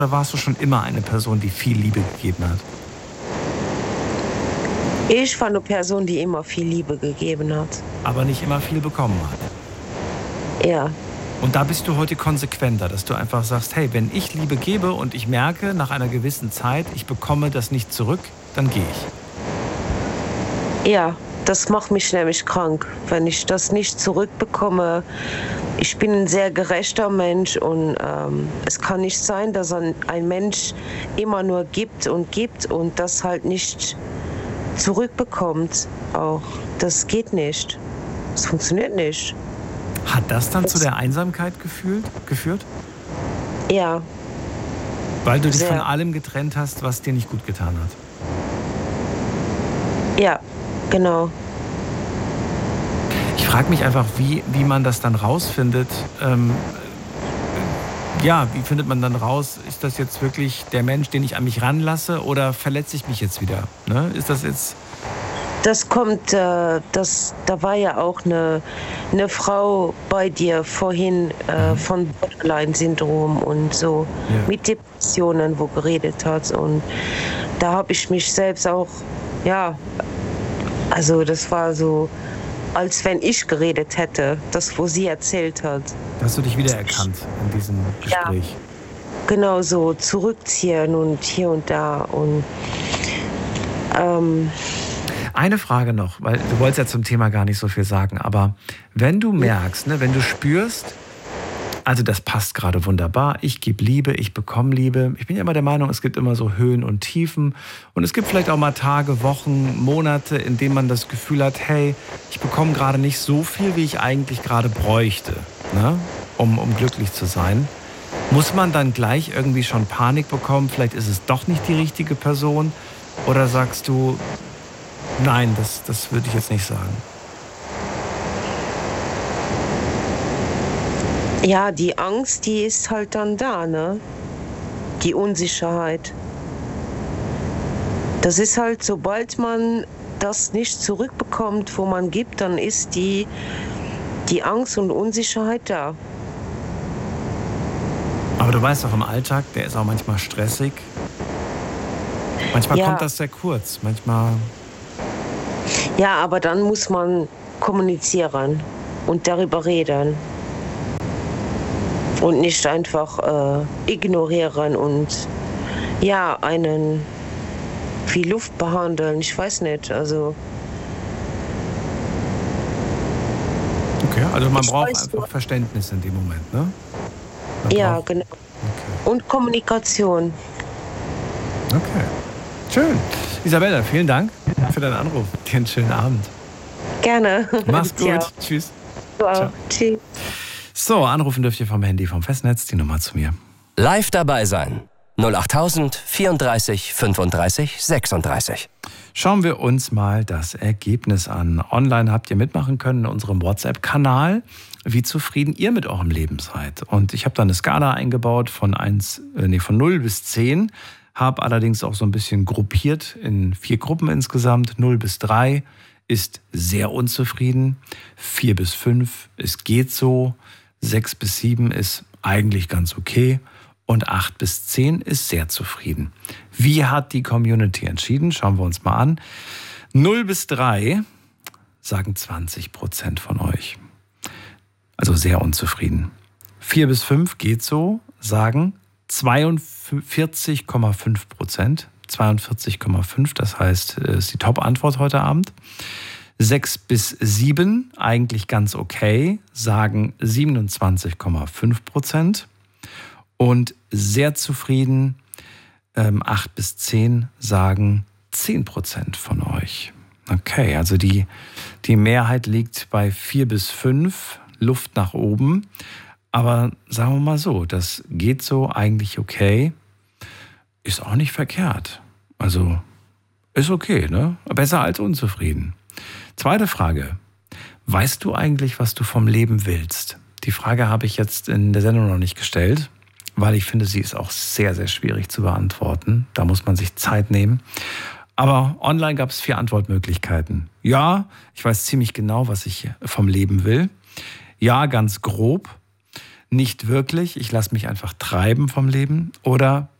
Oder warst du schon immer eine Person, die viel Liebe gegeben hat? Ich war eine Person, die immer viel Liebe gegeben hat. Aber nicht immer viel bekommen hat? Ja. Und da bist du heute konsequenter, dass du einfach sagst, hey, wenn ich Liebe gebe und ich merke nach einer gewissen Zeit, ich bekomme das nicht zurück, dann gehe ich. Ja, das macht mich nämlich krank, wenn ich das nicht zurückbekomme. Ich bin ein sehr gerechter Mensch und es kann nicht sein, dass ein Mensch immer nur gibt und das halt nicht zurückbekommt. Auch das geht nicht. Das funktioniert nicht. Hat das dann zu der Einsamkeit geführt? Ja. Weil du dich von allem getrennt hast, was dir nicht gut getan hat? Ja, genau. Ich frage mich einfach, wie man das dann rausfindet. Wie findet man dann raus, ist das jetzt wirklich der Mensch, den ich an mich ranlasse, oder verletze ich mich jetzt wieder? Ne? Ist das jetzt... Das kommt, da war ja auch eine Frau bei dir vorhin von Borderline-Syndrom und so, mit Depressionen, wo geredet hat. Und da habe ich mich selbst auch, also das war so, als wenn ich geredet hätte, das, wo sie erzählt hat. Hast du dich wiedererkannt in diesem Gespräch? Ja, genau so, zurückziehen und hier und da und eine Frage noch, weil du wolltest ja zum Thema gar nicht so viel sagen, aber wenn du merkst, wenn du spürst, also das passt gerade wunderbar, ich gebe Liebe, ich bekomme Liebe. Ich bin ja immer der Meinung, es gibt immer so Höhen und Tiefen und es gibt vielleicht auch mal Tage, Wochen, Monate, in denen man das Gefühl hat, hey, ich bekomme gerade nicht so viel, wie ich eigentlich gerade bräuchte, um glücklich zu sein. Muss man dann gleich irgendwie schon Panik bekommen, vielleicht ist es doch nicht die richtige Person, oder sagst du, nein, das würde ich jetzt nicht sagen? Ja, die Angst, die ist halt dann da, ne? Die Unsicherheit. Das ist halt, sobald man das nicht zurückbekommt, wo man gibt, dann ist die Angst und Unsicherheit da. Aber du weißt doch, im Alltag, der ist auch manchmal stressig. Manchmal kommt das sehr kurz, manchmal... Ja, aber dann muss man kommunizieren und darüber reden. Und nicht einfach ignorieren und einen wie Luft behandeln. Ich weiß nicht, also... Okay, also man braucht einfach Verständnis in dem Moment, ne? Genau. Okay. Und Kommunikation. Okay, schön. Isabella, vielen Dank für deinen Anruf. Dir einen schönen Abend. Gerne. Mach's gut. Tschüss. Du auch. Tschüss. So, anrufen dürft ihr vom Handy, vom Festnetz, die Nummer zu mir. Live dabei sein. 08000 34 35 36. Schauen wir uns mal das Ergebnis an. Online habt ihr mitmachen können in unserem WhatsApp-Kanal, wie zufrieden ihr mit eurem Leben seid. Und ich habe da eine Skala eingebaut von 0 bis 10, habe allerdings auch so ein bisschen gruppiert in 4 Gruppen insgesamt. 0 bis 3 ist sehr unzufrieden, 4 bis 5 ist geht so, 6 bis 7 ist eigentlich ganz okay und 8 bis 10 ist sehr zufrieden. Wie hat die Community entschieden? Schauen wir uns mal an. 0 bis 3 sagen 20% von euch. Also sehr unzufrieden. 4 bis 5 geht so, sagen 42,5%. 42,5, das heißt, ist die Top-Antwort heute Abend. 6 bis 7, eigentlich ganz okay, sagen 27,5%. Und sehr zufrieden, 8 bis 10, sagen 10% von euch. Okay, also die Mehrheit liegt bei 4 bis 5, Luft nach oben. Aber sagen wir mal so, das geht so eigentlich okay. Ist auch nicht verkehrt. Also ist okay, ne? Besser als unzufrieden. Zweite Frage. Weißt du eigentlich, was du vom Leben willst? Die Frage habe ich jetzt in der Sendung noch nicht gestellt, weil ich finde, sie ist auch sehr, sehr schwierig zu beantworten. Da muss man sich Zeit nehmen. Aber online gab es 4 Antwortmöglichkeiten. Ja, ich weiß ziemlich genau, was ich vom Leben will. Ja, ganz grob. nicht wirklich, ich lasse mich einfach treiben vom Leben? Oder